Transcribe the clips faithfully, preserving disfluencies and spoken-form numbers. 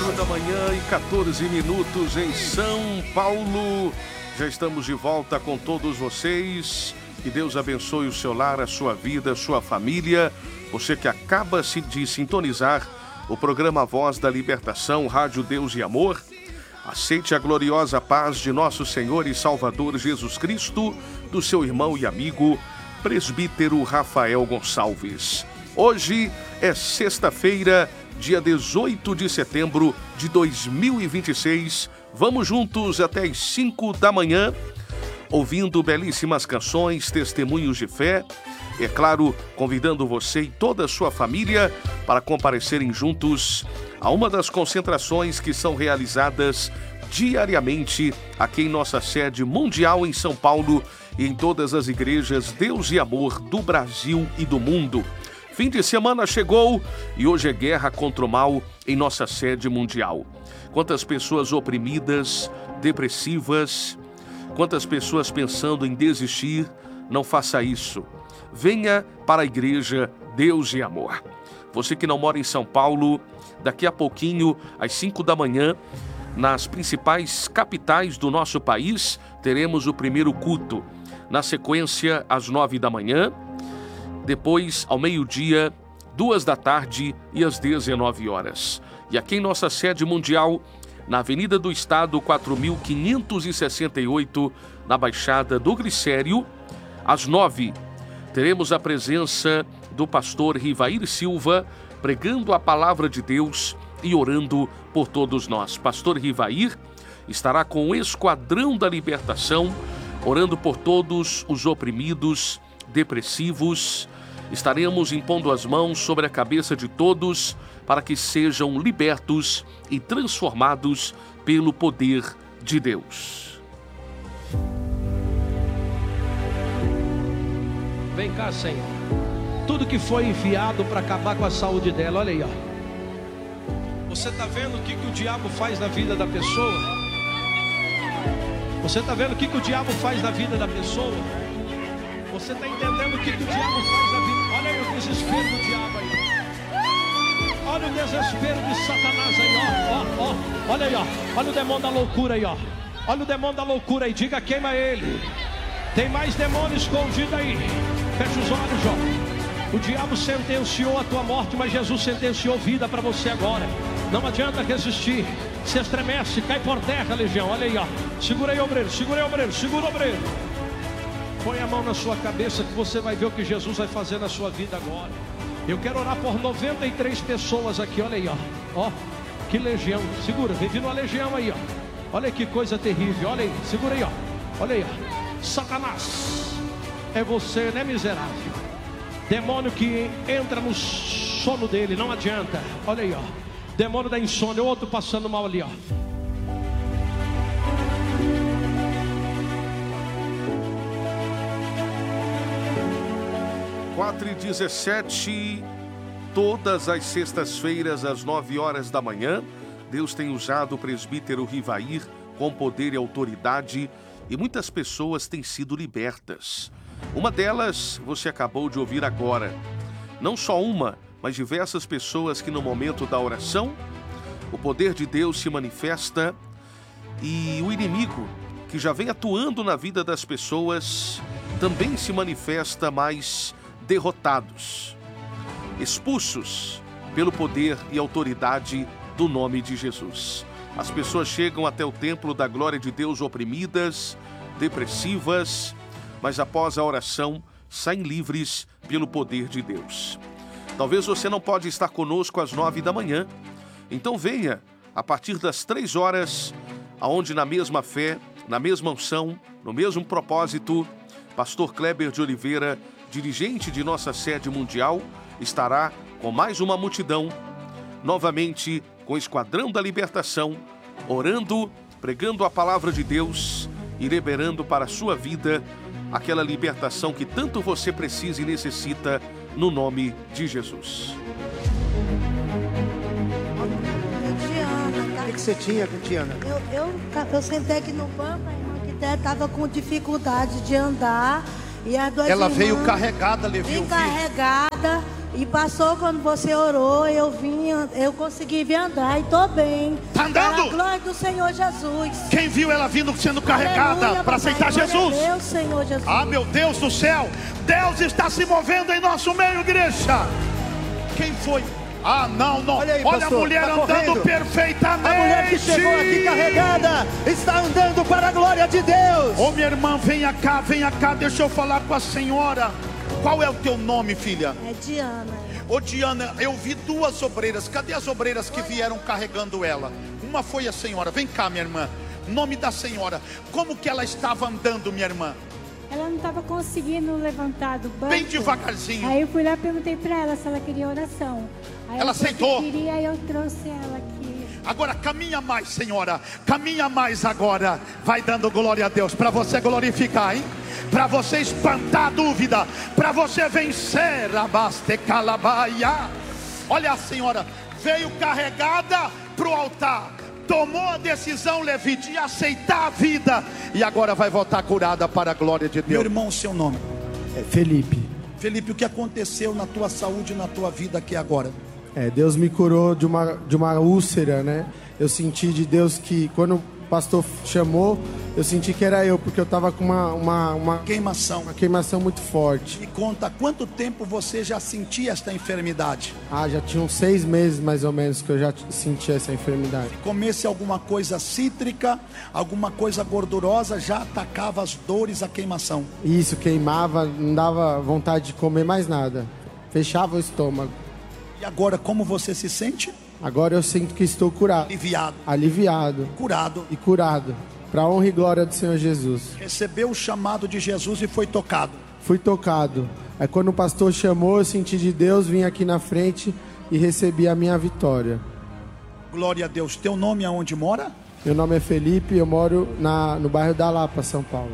uma da manhã e quatorze minutos em São Paulo. Já estamos de volta com todos vocês. Que Deus abençoe o seu lar, a sua vida, a sua família. Você que acaba de sintonizar o programa Voz da Libertação, Rádio Deus e Amor. Aceite a gloriosa paz de nosso Senhor e Salvador Jesus Cristo, do seu irmão e amigo, presbítero Rafael Gonçalves. Hoje é sexta-feira, dia dezoito de setembro de dois mil e vinte e seis. Vamos juntos até as cinco da manhã, ouvindo belíssimas canções, testemunhos de fé. É claro, convidando você e toda a sua família para comparecerem juntos a uma das concentrações que são realizadas diariamente aqui em nossa sede mundial em São Paulo e em todas as igrejas Deus e Amor do Brasil e do mundo. Fim de semana chegou e hoje é guerra contra o mal em nossa sede mundial. Quantas pessoas oprimidas, depressivas, quantas pessoas pensando em desistir. Não faça isso. Venha para a igreja Deus e Amor. Você que não mora em São Paulo, daqui a pouquinho, às cinco da manhã, nas principais capitais do nosso país, teremos o primeiro culto. Na sequência, às nove da manhã, depois, ao meio-dia, duas da tarde e às dezenove horas. E aqui em nossa sede mundial, na Avenida do Estado, quatro mil quinhentos e sessenta e oito, na Baixada do Glicério, às nove, teremos a presença do pastor Rivair Silva, pregando a palavra de Deus e orando por todos nós. Pastor Rivair estará com o Esquadrão da Libertação, orando por todos os oprimidos, depressivos. Estaremos impondo as mãos sobre a cabeça de todos para que sejam libertos e transformados pelo poder de Deus. Vem cá, Senhor. Tudo que foi enviado para acabar com a saúde dela, olha aí, ó. Você está vendo o que, que o diabo faz na vida da pessoa? Você está vendo o que, que o diabo faz na vida da pessoa? Você está entendendo o que, que o diabo faz na vida? Olha aí o desespero do diabo aí. Olha o desespero de Satanás aí, ó, ó, ó. Olha aí, ó. Olha o demônio da loucura aí, ó. Olha o demônio da loucura aí. Diga, queima ele. Tem mais demônio escondido aí. Fecha os olhos, ó. O diabo sentenciou a tua morte, mas Jesus sentenciou vida para você agora. Não adianta resistir. Se estremece, cai por terra, legião. Olha aí, ó. Segura aí, obreiro. Segura aí, obreiro. Segura, obreiro. Põe a mão na sua cabeça que você vai ver o que Jesus vai fazer na sua vida agora. Eu quero orar por noventa e três pessoas aqui, olha aí, ó. Ó, que legião. Segura, vem vindo uma legião aí, ó. Olha que coisa terrível, olha aí. Segura aí, ó. Olha aí, ó. Satanás, é você, né, miserável? Demônio que entra no sono dele, não adianta. Olha aí, ó. Demônio da insônia, outro passando mal ali, ó. quatro e dezessete, todas as sextas-feiras, às nove horas da manhã, Deus tem usado o presbítero Rivair com poder e autoridade e muitas pessoas têm sido libertas. Uma delas você acabou de ouvir agora. Não só uma, mas diversas pessoas que no momento da oração, o poder de Deus se manifesta e o inimigo, que já vem atuando na vida das pessoas, também se manifesta mais derrotados, expulsos pelo poder e autoridade do nome de Jesus. As pessoas chegam até o templo da glória de Deus oprimidas, depressivas, mas após a oração saem livres pelo poder de Deus. Talvez você não pode estar conosco às nove da manhã, então venha a partir das três horas, aonde na mesma fé, na mesma unção, no mesmo propósito, pastor Kleber de Oliveira, dirigente de nossa sede mundial, estará com mais uma multidão, novamente com o Esquadrão da Libertação, orando, pregando a palavra de Deus e liberando para a sua vida aquela libertação que tanto você precisa e necessita no nome de Jesus. Diana, tá? O que, que você tinha, Diana? Eu, eu, eu sentei aqui no banco, a irmã que estava com dificuldade de andar. E as duas Ela irmãs, veio carregada, Levi. bem carregada. E passou quando você orou, eu vim, eu consegui vir andar e tô bem. Tá andando? Para a glória do Senhor Jesus. Quem viu ela vindo sendo carregada para aceitar Jesus? Deus, Senhor Jesus. Ah, meu Deus do céu, Deus está se movendo em nosso meio, igreja. Quem foi? Ah, não, não. Olha aí, Olha pastor, a mulher tá andando correndo. perfeitamente. A mulher que chegou aqui carregada está andando para a glória de Deus. Ô, minha irmã, venha cá, venha cá, deixa eu falar com a senhora. Qual é o teu nome, filha? É Diana. Ô, Diana, eu vi duas obreiras. Cadê as obreiras que vieram carregando ela? Uma foi a senhora. Vem cá, minha irmã. Nome da senhora. Como que ela estava andando, minha irmã? Ela não estava conseguindo levantar do banco. Bem devagarzinho. Aí eu fui lá e perguntei para ela se ela queria oração. Aí Ela falou que aceitou? queria, e eu trouxe ela aqui. Agora caminha mais, senhora. Caminha mais agora. Vai dando glória a Deus. Para você glorificar, hein? Para você espantar a dúvida. Para você vencer. Abastecalabaia. Olha a senhora. Veio carregada para o altar. Tomou a decisão, Levi, de aceitar a vida. E agora vai voltar curada para a glória de Deus. Meu irmão, seu nome? É Felipe. Felipe, o que aconteceu na tua saúde, na tua vida aqui agora? É, Deus me curou de uma, de uma úlcera, né? Eu senti de Deus que quando o pastor chamou, eu senti que era eu, porque eu estava com uma, uma, uma, Queimação. uma queimação muito forte. Me conta, há quanto tempo você já sentia esta enfermidade? Ah, já tinha uns seis meses mais ou menos que eu já senti essa enfermidade. Comesse alguma coisa cítrica, alguma coisa gordurosa, já atacava as dores, a queimação. Isso, queimava, não dava vontade de comer mais nada. Fechava o estômago. E agora, como você se sente? Agora eu sinto que estou curado. Aliviado. Aliviado Curado. e curado. Para a honra e glória do Senhor Jesus. Recebeu o chamado de Jesus e foi tocado. Fui tocado. Aí quando o pastor chamou, eu senti de Deus, vim aqui na frente e recebi a minha vitória. Glória a Deus. Teu nome aonde mora? Meu nome é Felipe, eu moro na, no bairro da Lapa, São Paulo.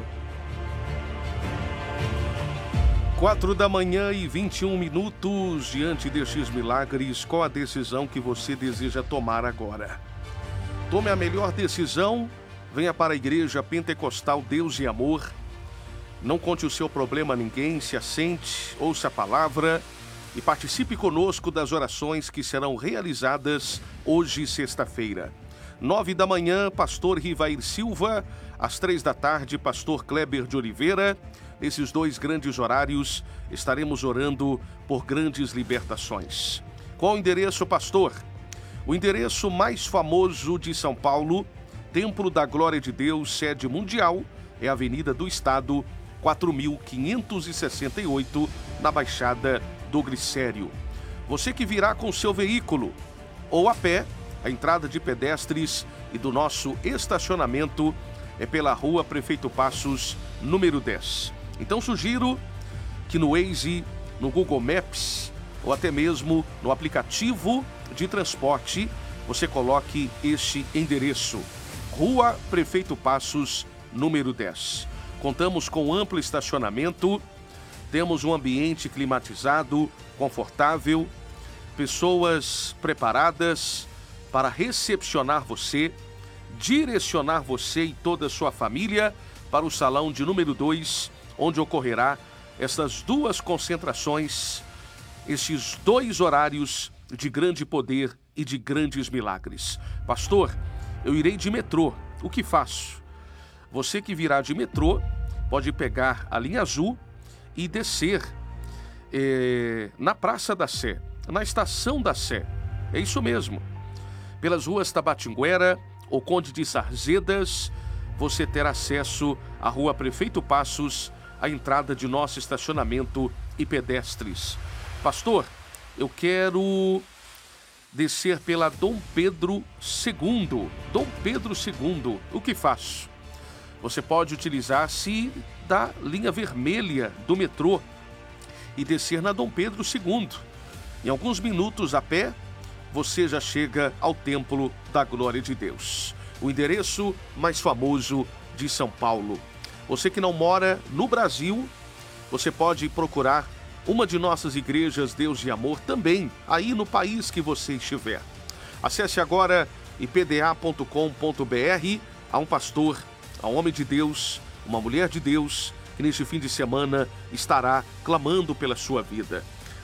Quatro da manhã e vinte e um minutos. Diante destes milagres, qual a decisão que você deseja tomar agora? Tome a melhor decisão. Venha para a Igreja Pentecostal Deus e Amor. Não conte o seu problema a ninguém, se assente, ouça a palavra e participe conosco das orações que serão realizadas hoje, sexta-feira. Nove da manhã, pastor Rivair Silva. Às três da tarde, pastor Kleber de Oliveira. Nesses dois grandes horários, estaremos orando por grandes libertações. Qual o endereço, pastor? O endereço mais famoso de São Paulo, Templo da Glória de Deus, sede mundial, é a Avenida do Estado, quatro mil quinhentos e sessenta e oito, na Baixada do Glicério. Você que virá com seu veículo ou a pé, a entrada de pedestres e do nosso estacionamento é pela Rua Prefeito Passos, número dez. Então sugiro que no Waze, no Google Maps ou até mesmo no aplicativo de transporte, você coloque este endereço. Rua Prefeito Passos, número dez. Contamos com amplo estacionamento, temos um ambiente climatizado, confortável, pessoas preparadas para recepcionar você, direcionar você e toda a sua família para o salão de número dois, onde ocorrerá essas duas concentrações, esses dois horários de grande poder e de grandes milagres. Pastor, eu irei de metrô. O que faço? Você que virá de metrô pode pegar a linha azul e descer eh, na Praça da Sé, na Estação da Sé. É isso mesmo. Pelas ruas Tabatinguera ou Conde de Sarzedas, você terá acesso à Rua Prefeito Passos, a entrada de nosso estacionamento e pedestres. Pastor, eu quero descer pela Dom Pedro segundo. Dom Pedro segundo. O que faço? Você pode utilizar-se da linha vermelha do metrô e descer na Dom Pedro segundo. Em alguns minutos a pé, você já chega ao Templo da Glória de Deus. O endereço mais famoso de São Paulo. Você que não mora no Brasil, você pode procurar uma de nossas igrejas Deus e Amor também, aí no país que você estiver. Acesse agora i p d a ponto com ponto b r. Há um pastor, há um homem de Deus, uma mulher de Deus, que neste fim de semana estará clamando pela sua vida.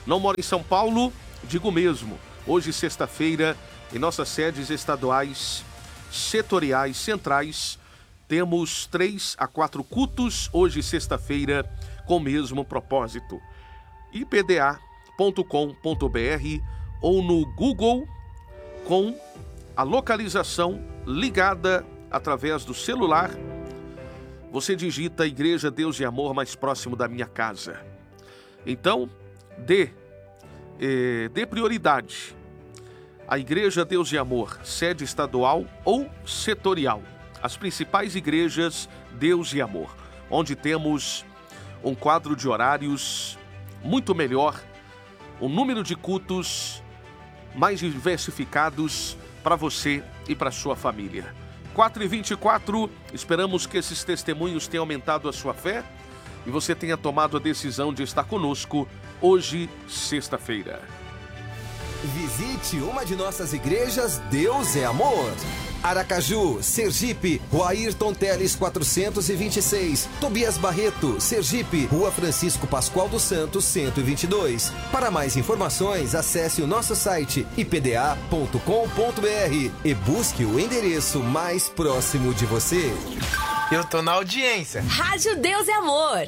Não mora em São Paulo? Digo mesmo. Hoje, sexta-feira, em nossas sedes estaduais, setoriais, centrais, temos três a quatro cultos, hoje, sexta-feira, com o mesmo propósito. i p d a ponto com ponto b r ou no Google com a localização ligada através do celular. Você digita Igreja Deus e Amor mais próximo da minha casa. Então, dê, eh, dê prioridade à Igreja Deus e Amor, sede estadual ou setorial. As principais igrejas Deus e Amor, onde temos um quadro de horários muito melhor, um número de cultos mais diversificados para você e para sua família. quatro e vinte e quatro, esperamos que esses testemunhos tenham aumentado a sua fé e você tenha tomado a decisão de estar conosco hoje, sexta-feira. Visite uma de nossas igrejas Deus é Amor. Aracaju, Sergipe, Rua Ayrton Teles quatrocentos e vinte e seis. Tobias Barreto, Sergipe, Rua Francisco Pascoal dos Santos cento e vinte e dois. Para mais informações, acesse o nosso site i p d a ponto com ponto b r e busque o endereço mais próximo de você. Eu tô na audiência. Rádio Deus é Amor.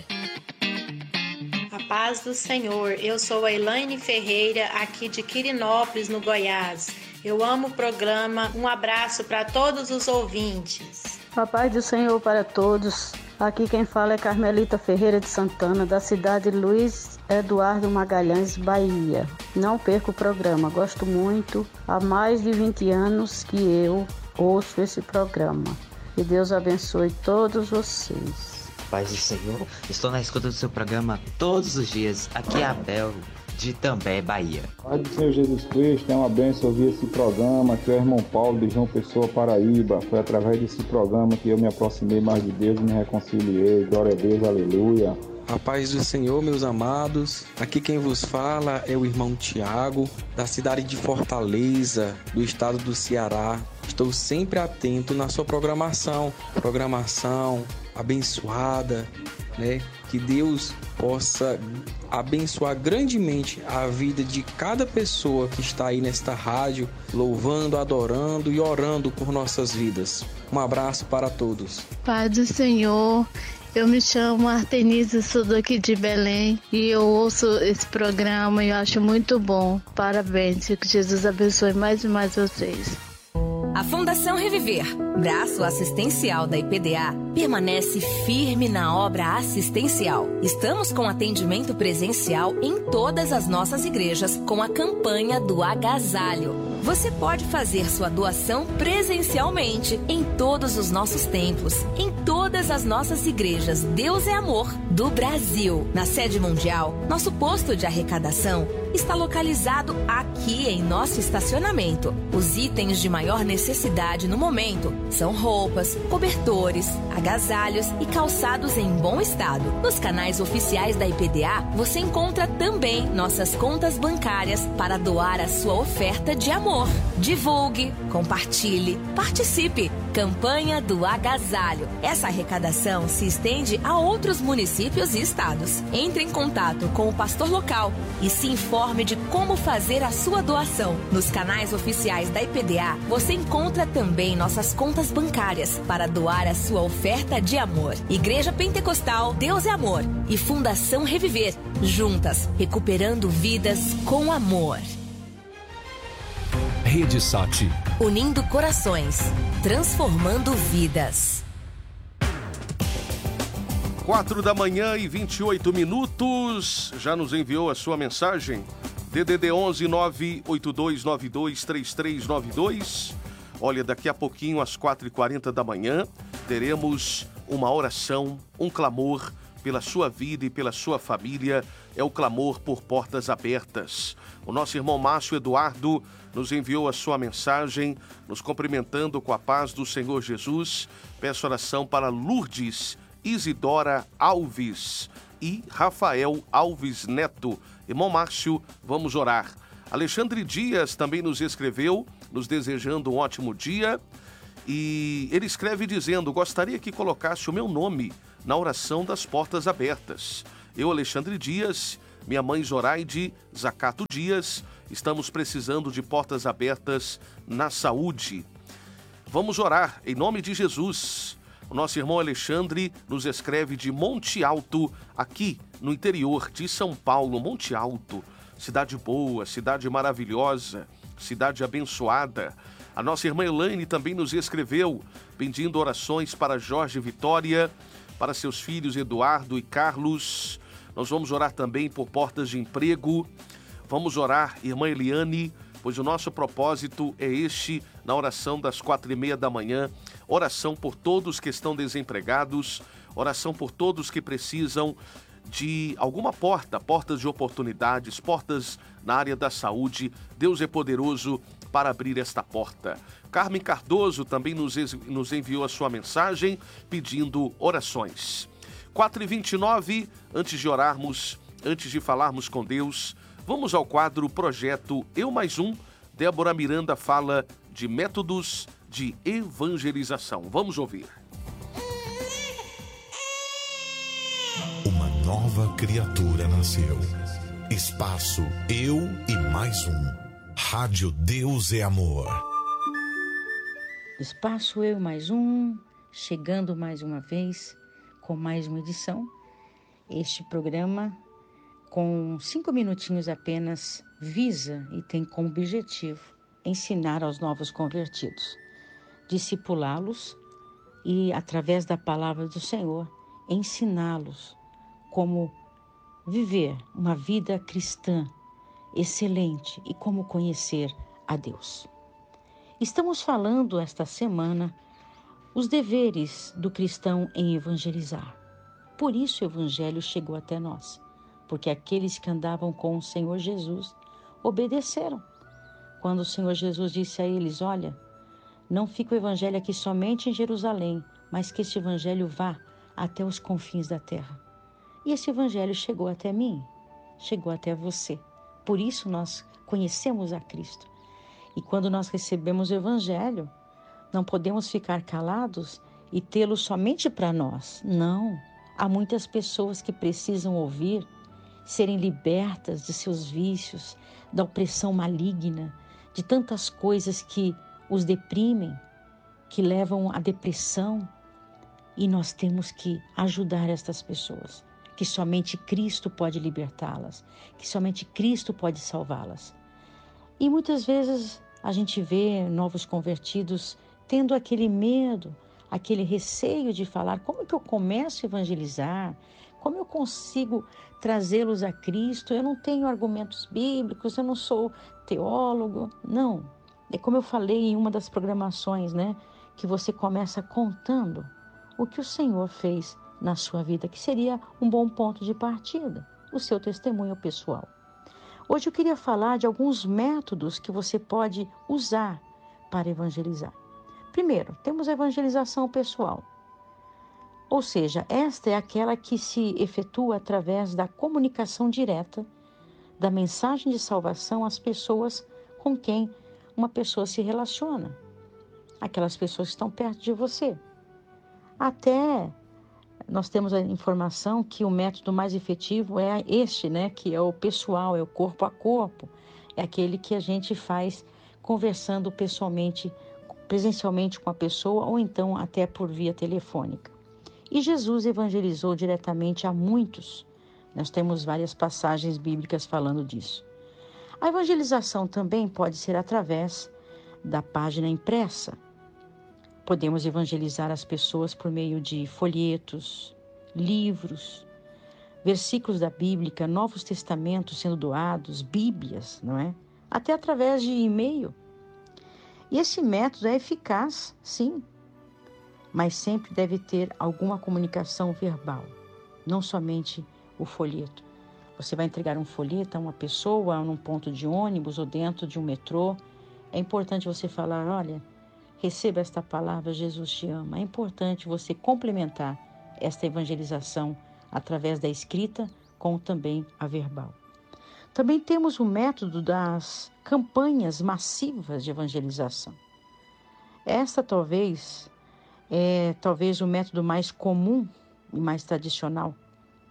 A paz do Senhor. Eu sou a Elaine Ferreira, aqui de Quirinópolis, no Goiás. Eu amo o programa. Um abraço para todos os ouvintes. A paz do Senhor para todos. Aqui quem fala é Carmelita Ferreira de Santana, da cidade de Luiz Eduardo Magalhães, Bahia. Não perca o programa. Gosto muito. Há mais de vinte anos que eu ouço esse programa. Que Deus abençoe todos vocês. Paz do Senhor, estou na escuta do seu programa todos os dias. Aqui é Abel, de També, Bahia. Pai do Senhor Jesus Cristo, é uma bênção ouvir esse programa. Aqui é o irmão Paulo de João Pessoa, Paraíba. Foi através desse programa que eu me aproximei mais de Deus e me reconciliei. Glória a Deus, aleluia. A paz do Senhor, meus amados. Aqui quem vos fala é o irmão Tiago, da cidade de Fortaleza, do estado do Ceará. Estou sempre atento na sua programação. Programação abençoada, né? Que Deus possa abençoar grandemente a vida de cada pessoa que está aí nesta rádio, louvando, adorando e orando por nossas vidas. Um abraço para todos. Paz do Senhor. Eu me chamo Artenise, sou daqui de Belém e eu ouço esse programa e eu acho muito bom. Parabéns, que Jesus abençoe mais e mais vocês. A Fundação Reviver, braço assistencial da I P D A, permanece firme na obra assistencial. Estamos com atendimento presencial em todas as nossas igrejas com a campanha do agasalho. Você pode fazer sua doação presencialmente em todos os nossos templos, em todas as nossas igrejas Deus é Amor do Brasil. Na sede mundial, nosso posto de arrecadação está localizado aqui em nosso estacionamento. Os itens de maior necessidade no momento são roupas, cobertores, agasalhos e calçados em bom estado. Nos canais oficiais da I P D A, você encontra também nossas contas bancárias para doar a sua oferta de amor. Divulgue, compartilhe, participe. Campanha do Agasalho. Essa arrecadação se estende a outros municípios e estados. Entre em contato com o pastor local e se informe de como fazer a sua doação. Nos canais oficiais da I P D A, você encontra também nossas contas bancárias para doar a sua oferta de amor. Igreja Pentecostal Deus é Amor e Fundação Reviver. Juntas, recuperando vidas com amor. Rede Sat. Unindo corações, transformando vidas. Quatro da manhã e vinte e oito minutos. Já nos enviou a sua mensagem? D D D onze nove oito dois nove dois três três nove dois. Olha, daqui a pouquinho, às quatro e quarenta da manhã, teremos uma oração, um clamor pela sua vida e pela sua família. É o clamor por portas abertas. O nosso irmão Márcio Eduardo nos enviou a sua mensagem, nos cumprimentando com a paz do Senhor Jesus. Peço oração para Lourdes Isidora Alves e Rafael Alves Neto. Irmão Márcio, vamos orar. Alexandre Dias também nos escreveu, nos desejando um ótimo dia. E ele escreve dizendo: gostaria que colocasse o meu nome na oração das portas abertas. Eu, Alexandre Dias, minha mãe Zoraide Zacato Dias. Estamos precisando de portas abertas na saúde. Vamos orar em nome de Jesus. O nosso irmão Alexandre nos escreve de Monte Alto, aqui no interior de São Paulo. Monte Alto, cidade boa, cidade maravilhosa, cidade abençoada. A nossa irmã Elaine também nos escreveu pedindo orações para Jorge Vitória, para seus filhos Eduardo e Carlos. Nós vamos orar também por portas de emprego. Vamos orar, irmã Eliane, pois o nosso propósito é este, na oração das quatro e meia da manhã. Oração por todos que estão desempregados, oração por todos que precisam de alguma porta, portas de oportunidades, portas na área da saúde. Deus é poderoso para abrir esta porta. Carmen Cardoso também nos, nos enviou a sua mensagem pedindo orações. quatro e vinte e nove, antes de orarmos, antes de falarmos com Deus, vamos ao quadro Projeto Eu Mais Um. Débora Miranda fala de métodos de evangelização. Vamos ouvir. Uma nova criatura nasceu. Espaço Eu e Mais Um. Rádio Deus é Amor. Espaço Eu Mais Um, chegando mais uma vez com mais uma edição. Este programa, com cinco minutinhos apenas, visa e tem como objetivo ensinar aos novos convertidos, discipulá-los e, através da palavra do Senhor, ensiná-los como viver uma vida cristã excelente e como conhecer a Deus. Estamos falando esta semana os deveres do cristão em evangelizar. Por isso o evangelho chegou até nós, porque aqueles que andavam com o Senhor Jesus obedeceram. Quando o Senhor Jesus disse a eles, olha, não fica o evangelho aqui somente em Jerusalém, mas que este evangelho vá até os confins da terra. E esse evangelho chegou até mim, chegou até você. Por isso nós conhecemos a Cristo. E quando nós recebemos o evangelho, não podemos ficar calados e tê-lo somente para nós. Não, há muitas pessoas que precisam ouvir, serem libertas de seus vícios, da opressão maligna, de tantas coisas que os deprimem, que levam à depressão. E nós temos que ajudar estas pessoas, que somente Cristo pode libertá-las, que somente Cristo pode salvá-las. E muitas vezes a gente vê novos convertidos tendo aquele medo, aquele receio de falar, como que eu começo a evangelizar? Como eu consigo trazê-los a Cristo? Eu não tenho argumentos bíblicos, eu não sou teólogo. Não, é como eu falei em uma das programações, né? Que você começa contando o que o Senhor fez na sua vida, que seria um bom ponto de partida, o seu testemunho pessoal. Hoje eu queria falar de alguns métodos que você pode usar para evangelizar. Primeiro, temos a evangelização pessoal. Ou seja, esta é aquela que se efetua através da comunicação direta da mensagem de salvação às pessoas com quem uma pessoa se relaciona. Aquelas pessoas que estão perto de você. Até nós temos a informação que o método mais efetivo é este, né? Que é o pessoal, é o corpo a corpo. É aquele que a gente faz conversando pessoalmente, presencialmente com a pessoa ou então até por via telefônica. E Jesus evangelizou diretamente a muitos. Nós temos várias passagens bíblicas falando disso. A evangelização também pode ser através da página impressa. Podemos evangelizar as pessoas por meio de folhetos, livros, versículos da Bíblia, Novos Testamentos sendo doados, Bíblias, não é? Até através de e-mail. E esse método é eficaz, sim, mas sempre deve ter alguma comunicação verbal, não somente o folheto. Você vai entregar um folheto a uma pessoa, num ponto de ônibus ou dentro de um metrô. É importante você falar, olha, receba esta palavra, Jesus te ama. É importante você complementar esta evangelização através da escrita com também a verbal. Também temos o método das campanhas massivas de evangelização. Esta talvez é talvez o método mais comum e mais tradicional.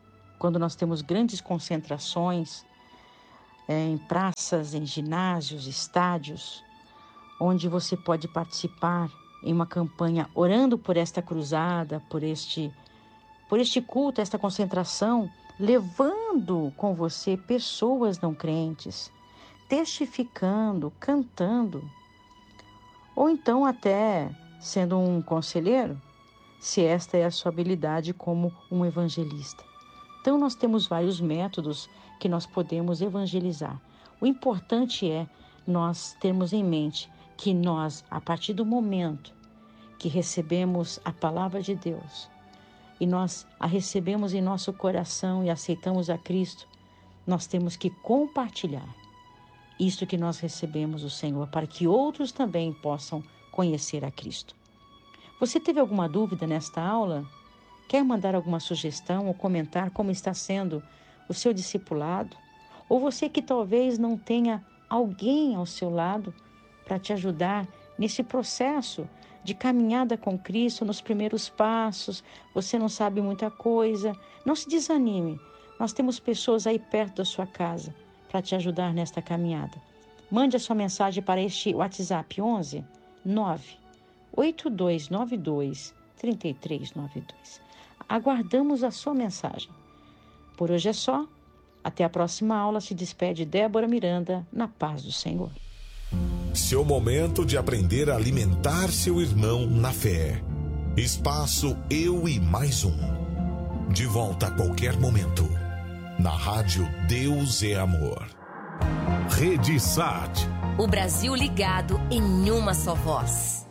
quando nós temos grandes concentrações é, em praças, em ginásios, estádios, onde você pode participar em uma campanha orando por esta cruzada, por este, por este culto, esta concentração, levando com você pessoas não crentes, testificando, cantando, ou então até sendo um conselheiro, se esta é a sua habilidade como um evangelista. Então nós temos vários métodos que nós podemos evangelizar. O importante é nós termos em mente que nós, a partir do momento que recebemos a palavra de Deus e nós a recebemos em nosso coração e aceitamos a Cristo, nós temos que compartilhar isto que nós recebemos do Senhor, para que outros também possam conhecer a Cristo. Você teve alguma dúvida nesta aula? Quer mandar alguma sugestão ou comentar como está sendo o seu discipulado? Ou você que talvez não tenha alguém ao seu lado para te ajudar nesse processo de caminhada com Cristo, nos primeiros passos, você não sabe muita coisa, não se desanime. Nós temos pessoas aí perto da sua casa para te ajudar nesta caminhada. Mande a sua mensagem para este WhatsApp onze nove oito dois nove dois três três nove dois. Aguardamos a sua mensagem. Por hoje é só. Até a próxima aula. Se despede Débora Miranda, na paz do Senhor. Seu momento de aprender a alimentar seu irmão na fé. Espaço Eu e Mais Um. De volta a qualquer momento. Na rádio Deus é Amor. Rede Sat. O Brasil ligado em uma só voz.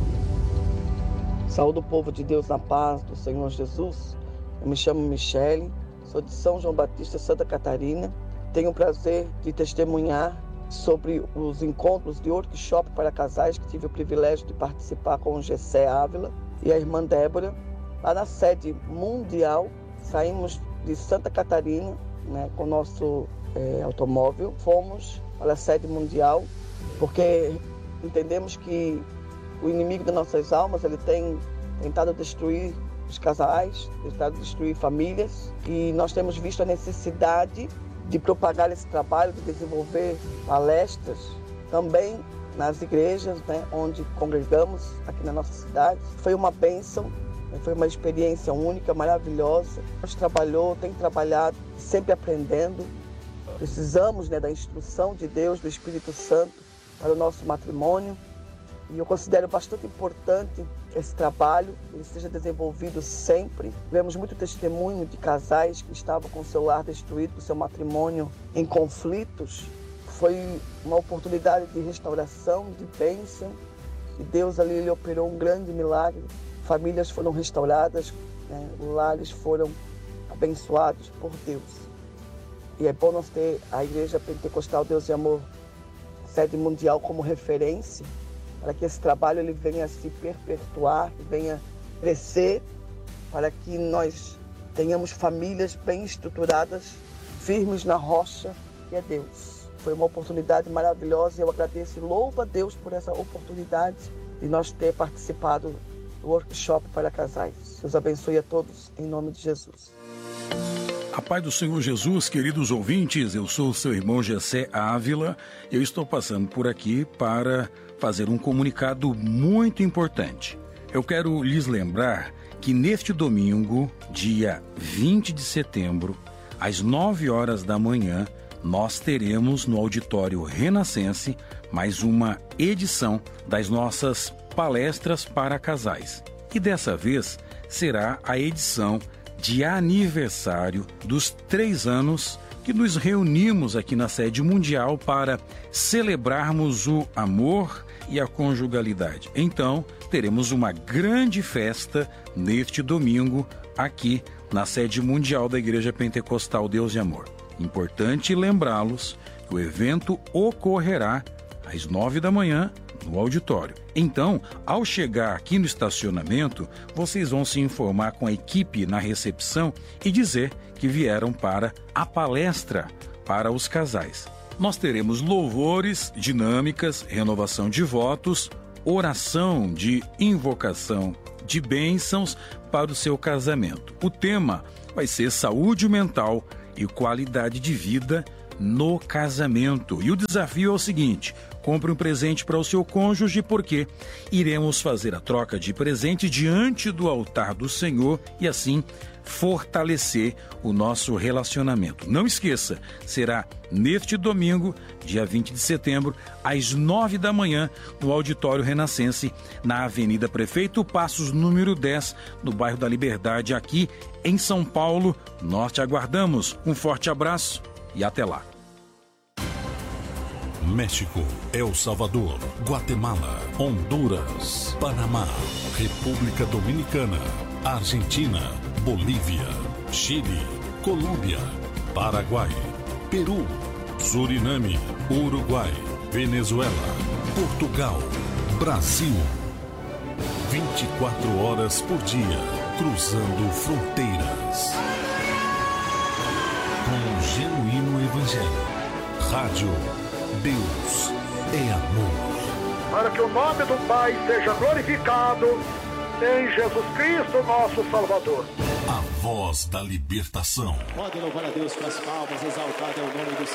Saúde o povo de Deus na paz do Senhor Jesus. Eu me chamo Michele, sou de São João Batista, Santa Catarina. Tenho o prazer de testemunhar sobre os encontros de workshop para casais que tive o privilégio de participar com o Gessé Ávila e a irmã Débora. Lá na sede mundial, saímos de Santa Catarina, né, com o nosso é, automóvel. Fomos para a sede mundial porque entendemos que o inimigo das nossas almas, ele tem tentado destruir os casais, tentado destruir famílias, e nós temos visto a necessidade de propagar esse trabalho, de desenvolver palestras também nas igrejas, né, onde congregamos aqui na nossa cidade. Foi uma bênção, foi uma experiência única, maravilhosa. A gente trabalhou, tem trabalhado, sempre aprendendo. Precisamos, né, da instrução de Deus, do Espírito Santo para o nosso matrimônio. E eu considero bastante importante que esse trabalho ele seja desenvolvido sempre. Tivemos muito testemunho de casais que estavam com o seu lar destruído, com o seu matrimônio em conflitos. Foi uma oportunidade de restauração, de bênção. E Deus ali ele operou um grande milagre. Famílias foram restauradas, né? Lares foram abençoados por Deus. E é bom nós ter a Igreja Pentecostal Deus e Amor, sede mundial, como referência, para que esse trabalho ele venha se perpetuar, venha crescer, para que nós tenhamos famílias bem estruturadas, firmes na rocha, que é Deus. Foi uma oportunidade maravilhosa e eu agradeço e louvo a Deus por essa oportunidade de nós ter participado do workshop para casais. Deus abençoe a todos, em nome de Jesus. A paz do Senhor Jesus, queridos ouvintes, eu sou o seu irmão Gessé Ávila. Eu estou passando por aqui para fazer um comunicado muito importante. Eu quero lhes lembrar que neste domingo, dia vinte de setembro, às nove horas da manhã, nós teremos no Auditório Renascense mais uma edição das nossas palestras para casais. E dessa vez será a edição de aniversário dos três anos que nos reunimos aqui na sede mundial para celebrarmos o amor e a conjugalidade. Então, teremos uma grande festa neste domingo aqui na sede mundial da Igreja Pentecostal Deus e Amor. Importante lembrá-los que o evento ocorrerá às nove da manhã no auditório. Então, ao chegar aqui no estacionamento, vocês vão se informar com a equipe na recepção e dizer que vieram para a palestra para os casais. Nós teremos louvores, dinâmicas, renovação de votos, oração de invocação de bênçãos para o seu casamento. O tema vai ser saúde mental e qualidade de vida no casamento. E o desafio é o seguinte: compre um presente para o seu cônjuge, porque iremos fazer a troca de presente diante do altar do Senhor e assim fortalecer o nosso relacionamento. Não esqueça, será neste domingo, dia vinte de setembro, às nove da manhã, no Auditório Renascense, na Avenida Prefeito Passos, número dez, no bairro da Liberdade, aqui em São Paulo. Nós te aguardamos. Um forte abraço e até lá. México, El Salvador, Guatemala, Honduras, Panamá, República Dominicana, Argentina, Bolívia, Chile, Colômbia, Paraguai, Peru, Suriname, Uruguai, Venezuela, Portugal, Brasil. vinte e quatro horas por dia, cruzando fronteiras. Com o genuíno Evangelho. Rádio Deus é amor. Para que o nome do Pai seja glorificado em Jesus Cristo, nosso Salvador. A voz da libertação. Pode louvar a Deus com as palmas, exaltado é o nome do Senhor.